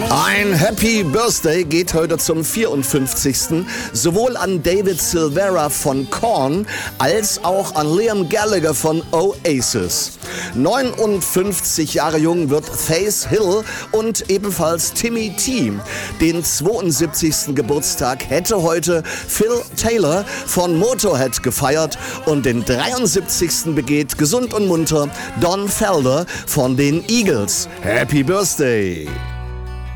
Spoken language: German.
Ein Happy Birthday geht heute zum 54. sowohl an David Silvera von Korn als auch an Liam Gallagher von Oasis. 59 Jahre jung wird Faith Hill und ebenfalls Timmy T. Den 72. Geburtstag hätte heute Phil Taylor von Motorhead gefeiert und den 73. begeht gesund und munter Don Felder von den Eagles. Happy Birthday!